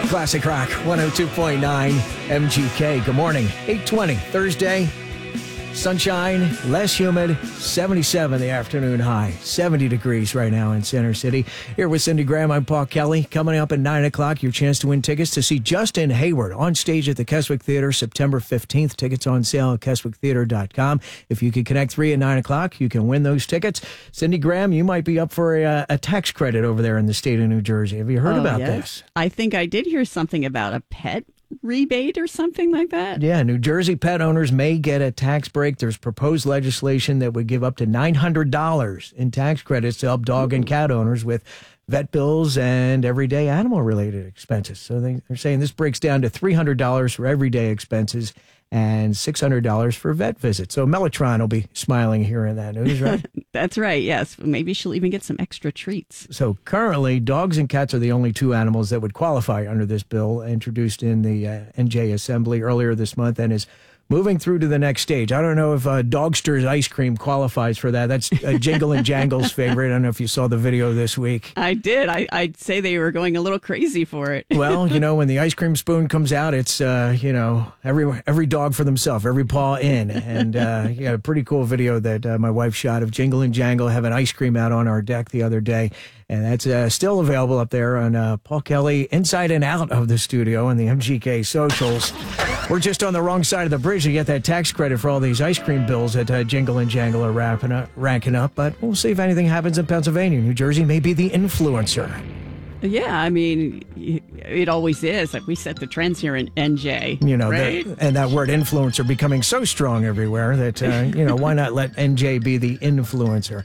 Classic Rock 102.9 MGK. Good morning. 8:20 Thursday. Sunshine, less humid, 77 the afternoon high, 70 degrees right now in Center City. Here with Cindy Graham, I'm Paul Kelly. Coming up at 9 o'clock, your chance to win tickets to see Justin Hayward on stage at the Keswick Theater September 15th. Tickets on sale at KeswickTheater.com. If you could connect 3 at 9 o'clock, you can win those tickets. Cindy Graham, you might be up for a tax credit over there in the state of New Jersey. Have you heard about this? I think I did hear something about a pet rebate or something like that. Yeah, New Jersey pet owners may get a tax break. There's proposed legislation that would give up to $900 in tax credits to help dog and cat owners with vet bills and everyday animal-related expenses. So they're saying this breaks down to $300 for everyday expenses and $600 for vet visits. So Mellotron will be smiling here in that news, right? That's right, yes. Maybe she'll even get some extra treats. So currently, dogs and cats are the only two animals that would qualify under this bill introduced in the NJ Assembly earlier this month and is moving through to the next stage. I don't know if Dogster's ice cream qualifies for that. That's Jingle and Jangle's favorite. I don't know if you saw the video this week. I did. I'd say they were going a little crazy for it. Well, when the ice cream spoon comes out, it's, every dog for themselves, every paw in. And, a pretty cool video that my wife shot of Jingle and Jangle having ice cream out on our deck the other day. And that's still available up there on Paul Kelly Inside and Out of the studio and the MGK socials. We're just on the wrong side of the bridge to get that tax credit for all these ice cream bills that Jingle and Jangle are ranking up. But we'll see if anything happens in Pennsylvania. New Jersey may be the influencer. Yeah, I mean, it always is. Like we set the trends here in NJ. Right? And that word influencer becoming so strong everywhere that, why not let NJ be the influencer?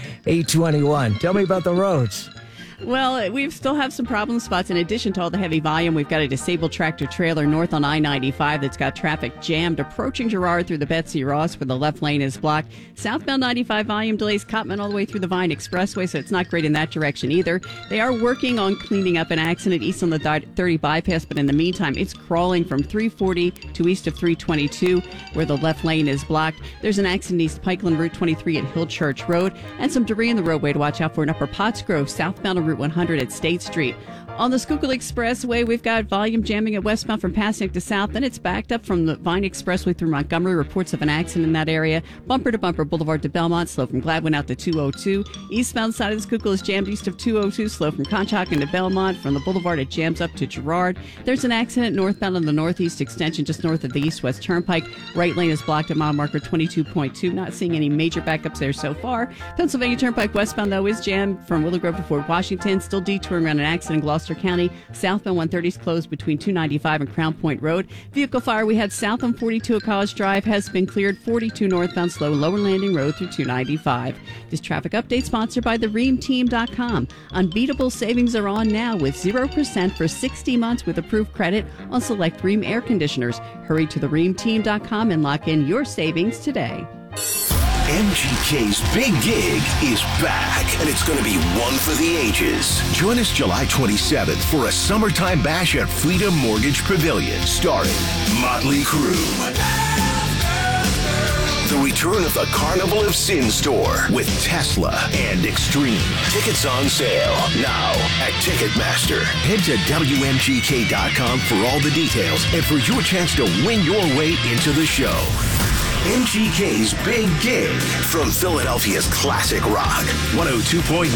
821. Tell me about the roads. Well, we still have some problem spots. In addition to all the heavy volume, we've got a disabled tractor trailer north on I-95 that's got traffic jammed approaching Girard through the Betsy Ross where the left lane is blocked. Southbound 95 volume delays Cotman all the way through the Vine Expressway, so it's not great in that direction either. They are working on cleaning up an accident east on the 30 bypass, but in the meantime, it's crawling from 340 to east of 322 where the left lane is blocked. There's an accident east Pikeland Route 23 at Hill Church Road and some debris in the roadway to watch out for in Upper Pottsgrove, southbound Route 100 at State Street. On the Schuylkill Expressway, we've got volume jamming at westbound from Passyunk to south. Then it's backed up from the Vine Expressway through Montgomery. Reports of an accident in that area. Bumper to bumper, Boulevard to Belmont. Slow from Gladwin out to 202. Eastbound side of the Schuylkill is jammed east of 202. Slow from Conshohocken to Belmont. From the Boulevard, it jams up to Girard. There's an accident northbound on the northeast extension just north of the east-west turnpike. Right lane is blocked at mile marker 22.2. Not seeing any major backups there so far. Pennsylvania Turnpike westbound, though, is jammed from Willow Grove to Fort Washington. Still detouring around an accident in Gloucester County. Southbound 130 is closed between 295 and Crown Point Road. Vehicle fire we had south on 42 at College Drive has been cleared. 42 northbound slow Lower Landing Road through 295. This traffic update sponsored by thereamteam.com. Unbeatable savings are on now with 0% for 60 months with approved credit on select Rheem air conditioners. Hurry to thereamteam.com and lock in your savings today. MGK's Big Gig is back, and it's going to be one for the ages. Join us July 27th for a summertime bash at Freedom Mortgage Pavilion, starring Motley Crue. The return of the Carnival of Sin Tour with Tesla and Extreme. Tickets on sale now at Ticketmaster. Head to WMGK.com for all the details and for your chance to win your way into the show. MGK's Big Gig from Philadelphia's Classic Rock 102.9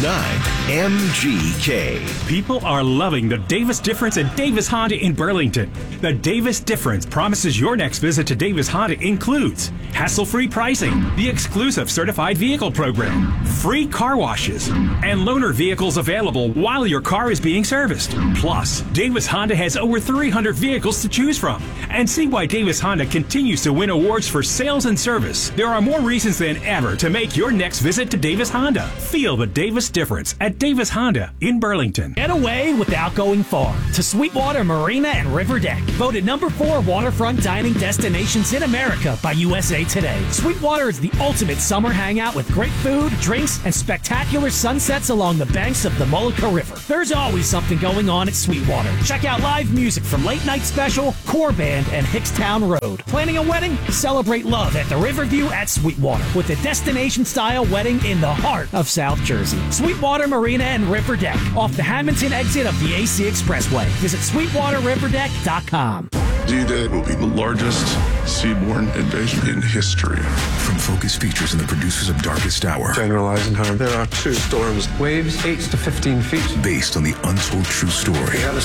MGK. People are loving the Davis Difference at Davis Honda in Burlington. The Davis Difference promises your next visit to Davis Honda includes hassle-free pricing, the exclusive certified vehicle program, free car washes, and loaner vehicles available while your car is being serviced. Plus, Davis Honda has over 300 vehicles to choose from. And see why Davis Honda continues to win awards for sales and service. There are more reasons than ever to make your next visit to Davis Honda. Feel the Davis Difference at Davis Honda in Burlington. Get away without going far to Sweetwater Marina and River Deck. Voted number 4 waterfront dining destinations in America by USA Today. Sweetwater is the ultimate summer hangout with great food, drinks, and spectacular sunsets along the banks of the Mullica River. There's always something going on at Sweetwater. Check out live music from Late Night Special, Core Band, and Hickstown Road. Planning a wedding? Celebrate love love at the Riverview at Sweetwater with a destination-style wedding in the heart of South Jersey. Sweetwater Marina and River Deck off the Hamilton exit of the AC Expressway. Visit SweetwaterRiverDeck.com. D-Day will be the largest seaborne invasion in history. From Focus Features and the producers of Darkest Hour. General Eisenhower, there are 2 storms. Waves 8 to 15 feet. Based on the untold true story